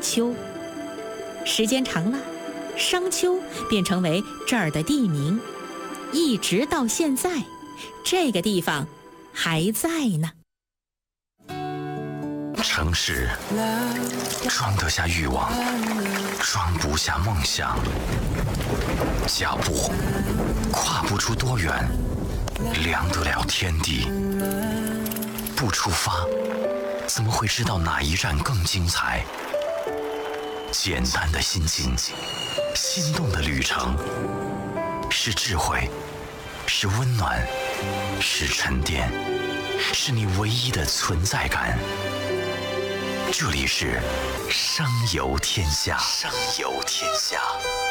丘。时间长了，商丘便成为这儿的地名，一直到现在，这个地方还在呢。 城市装得下欲望，装不下梦想。脚步跨不出多远，量得了天地。不出发，怎么会知道哪一站更精彩？简单的心境，心动的旅程，是智慧，是温暖，是沉淀，是你唯一的存在感。这里是商游天下，商游天下。